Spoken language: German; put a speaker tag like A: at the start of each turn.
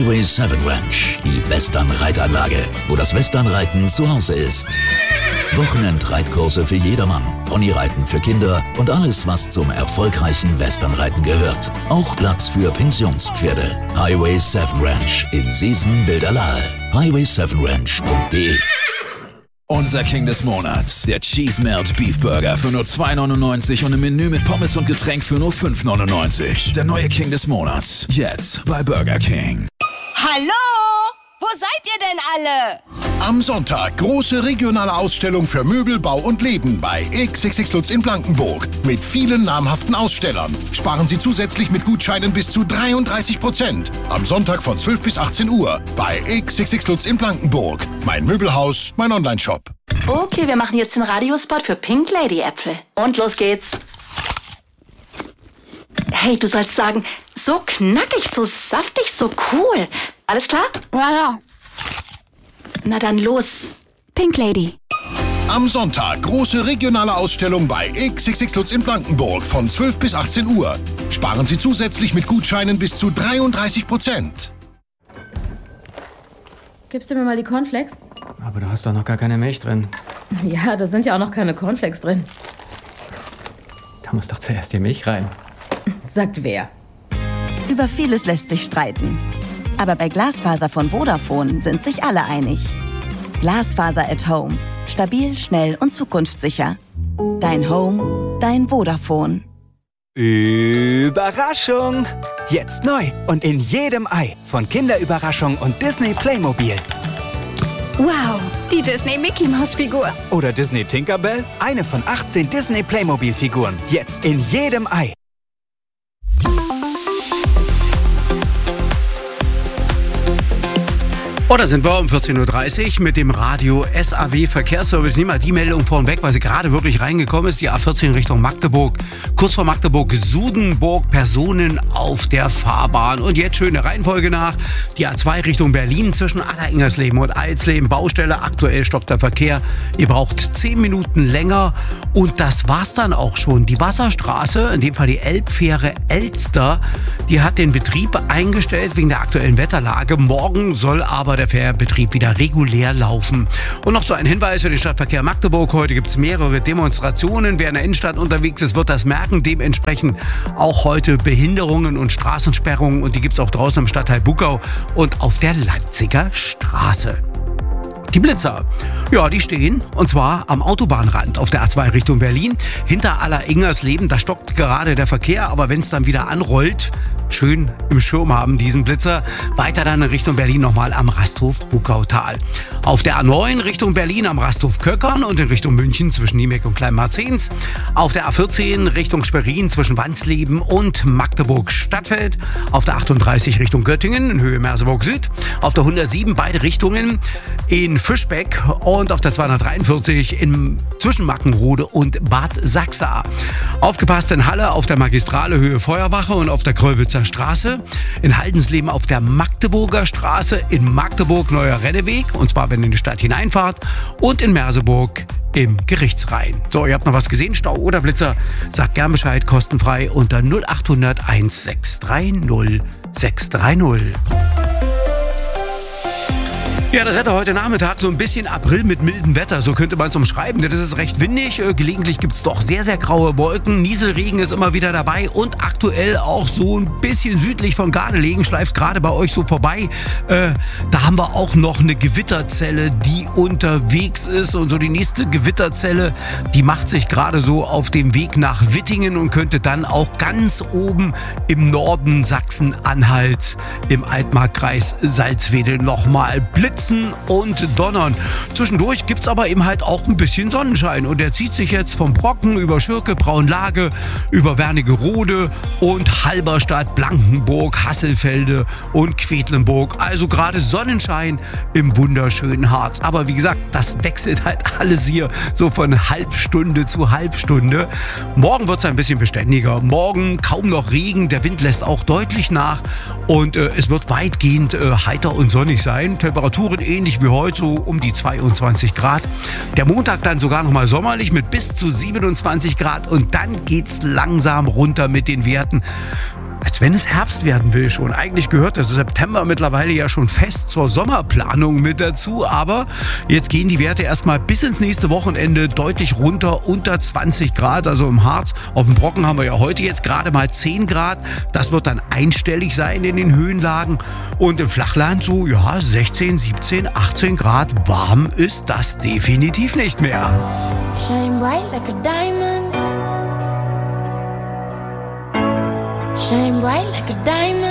A: Highway 7 Ranch, die Western-Reitanlage, wo das Westernreiten zu Hause ist. Wochenendreitkurse für jedermann, Ponyreiten für Kinder und alles, was zum erfolgreichen Westernreiten gehört. Auch Platz für Pensionspferde. Highway 7 Ranch in Seesen-Bilderlahe. highway7ranch.de.
B: Unser King des Monats, der Cheese Melt Beef Burger für nur $2,99 und im Menü mit Pommes und Getränk für nur $5,99. Der neue King des Monats, jetzt bei Burger King.
C: Hallo? Wo seid ihr denn alle?
D: Am Sonntag große regionale Ausstellung für Möbel, Bau und Leben bei XXX Lutz in Blankenburg mit vielen namhaften Ausstellern. Sparen Sie zusätzlich mit Gutscheinen bis zu 33%. Am Sonntag von 12 bis 18 Uhr bei XXX Lutz in Blankenburg. Mein Möbelhaus, mein Onlineshop.
E: Okay, wir machen jetzt den Radiospot für Pink Lady Äpfel. Und los geht's. Hey, du sollst sagen, so knackig, so saftig, so cool. Alles klar?
F: Ja.
E: Na dann los.
F: Pink Lady.
D: Am Sonntag große regionale Ausstellung bei XXX Lutz in Blankenburg von 12 bis 18 Uhr. Sparen Sie zusätzlich mit Gutscheinen bis zu 33%.
G: Gibst du mir mal die Cornflakes?
H: Aber du hast doch noch gar keine Milch drin.
G: Ja, da sind ja auch noch keine Cornflakes drin.
H: Da muss doch zuerst die Milch rein.
G: Sagt wer?
C: Über vieles lässt sich streiten. Aber bei Glasfaser von Vodafone sind sich alle einig. Glasfaser at Home. Stabil, schnell und zukunftssicher. Dein Home, dein Vodafone.
I: Überraschung! Jetzt neu und in jedem Ei von Kinderüberraschung und Disney Playmobil.
F: Wow, die Disney Mickey Maus Figur.
I: Oder Disney Tinkerbell, eine von 18 Disney Playmobil Figuren. Jetzt in jedem Ei.
J: Oder sind wir um 14.30 Uhr mit dem Radio SAW Verkehrsservice. Nehmen wir die Meldung vornweg, weil sie gerade wirklich reingekommen ist. Die A14 Richtung Magdeburg. Kurz vor Magdeburg-Sudenburg, Personen auf der Fahrbahn. Und jetzt schöne Reihenfolge nach. Die A2 Richtung Berlin zwischen Alleringsersleben und Alsleben. Baustelle, aktuell stoppt der Verkehr. Ihr braucht 10 Minuten länger. Und das war's dann auch schon. Die Wasserstraße, in dem Fall die Elbfähre Elster, die hat den Betrieb eingestellt wegen der aktuellen Wetterlage. Morgen soll aber der Fährbetrieb wieder regulär laufen. Und noch so ein Hinweis für den Stadtverkehr Magdeburg. Heute gibt es mehrere Demonstrationen. Wer in der Innenstadt unterwegs ist, wird das merken. Dementsprechend auch heute Behinderungen und Straßensperrungen. Und die gibt es auch draußen im Stadtteil Buckau und auf der Leipziger Straße. Die Blitzer, ja, die stehen, und zwar am Autobahnrand auf der A2 Richtung Berlin. Hinter Alleringersleben, da stockt gerade der Verkehr, aber wenn es dann wieder anrollt, schön im Schirm haben diesen Blitzer. Weiter dann in Richtung Berlin nochmal am Rasthof Buckautal. Auf der A9 Richtung Berlin am Rasthof Köckern und in Richtung München zwischen Niemek und Kleinmarzens. Auf der A14 Richtung Schwerin zwischen Wansleben und Magdeburg-Stadtfeld. Auf der 38 Richtung Göttingen in Höhe Merseburg Süd. Auf der 107 beide Richtungen in Fischbeck und auf der 243 zwischen Mackenrode und Bad Sachsa. Aufgepasst in Halle auf der Magistrale Höhe Feuerwache und auf der Kröwitzer Straße. In Haldensleben auf der Magdeburger Straße. In Magdeburg Neuer Renneweg, und zwar wenn ihr in die Stadt hineinfahrt. Und in Merseburg im Gerichtsrhein. So, ihr habt noch was gesehen? Stau oder Blitzer? Sagt gern Bescheid, kostenfrei unter 0800 1630 630. Ja, das Wetter heute Nachmittag, so ein bisschen April mit mildem Wetter, so könnte man es umschreiben. Das ist recht windig, gelegentlich gibt es doch sehr, sehr graue Wolken. Nieselregen ist immer wieder dabei und aktuell auch so ein bisschen südlich von Gardelegen, schleift gerade bei euch so vorbei. Da haben wir auch noch eine Gewitterzelle, die unterwegs ist. Und so die nächste Gewitterzelle, die macht sich gerade so auf dem Weg nach Wittingen und könnte dann auch ganz oben im Norden Sachsen-Anhalts im Altmarkkreis Salzwedel nochmal blitzen und donnern. Zwischendurch gibt es aber eben halt auch ein bisschen Sonnenschein und der zieht sich jetzt vom Brocken über Schürke, Braunlage, über Wernigerode und Halberstadt, Blankenburg, Hasselfelde und Quedlinburg. Also gerade Sonnenschein im wunderschönen Harz. Aber wie gesagt, das wechselt halt alles hier so von Halbstunde zu Halbstunde. Morgen wird es ein bisschen beständiger. Morgen kaum noch Regen, der Wind lässt auch deutlich nach und es wird weitgehend heiter und sonnig sein. Temperaturen ähnlich wie heute, so um die 22 Grad. Der Montag dann sogar nochmal sommerlich mit bis zu 27 Grad und dann geht's langsam runter mit den Werten. Jetzt, wenn es Herbst werden will schon, eigentlich gehört das September mittlerweile ja schon fest zur Sommerplanung mit dazu, aber jetzt gehen die Werte erstmal bis ins nächste Wochenende deutlich runter, unter 20 Grad, also im Harz. Auf dem Brocken haben wir ja heute jetzt gerade mal 10 Grad. Das wird dann einstellig sein in den Höhenlagen und im Flachland so, ja, 16, 17, 18 Grad. Warm ist das definitiv nicht mehr.
K: Shine bright like a diamond. Shine bright like a diamond.